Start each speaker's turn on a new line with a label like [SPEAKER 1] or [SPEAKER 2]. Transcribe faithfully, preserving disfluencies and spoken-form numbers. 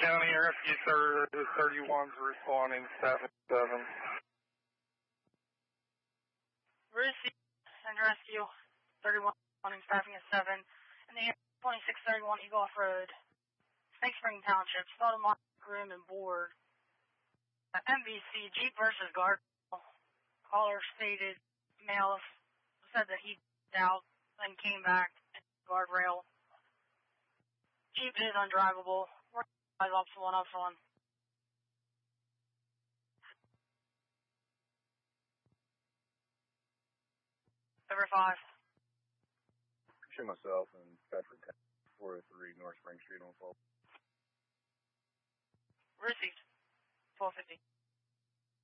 [SPEAKER 1] County Rescue Service thirty-one's responding, staffing seven.
[SPEAKER 2] Receive and rescue thirty-one responding, staffing is seven. In the twenty-six thirty-one Eagle Off Road, Snake Spring Township, spotted mark room and board. Uh, M V C Jeep versus guard. Caller stated male said that he out and came back to guardrail. Jeep is undrivable. We're five ops one ops one. Over five.
[SPEAKER 3] Shoot myself in Bedford County, four oh three North Spring Street on Fall.
[SPEAKER 2] Received. twelve fifty.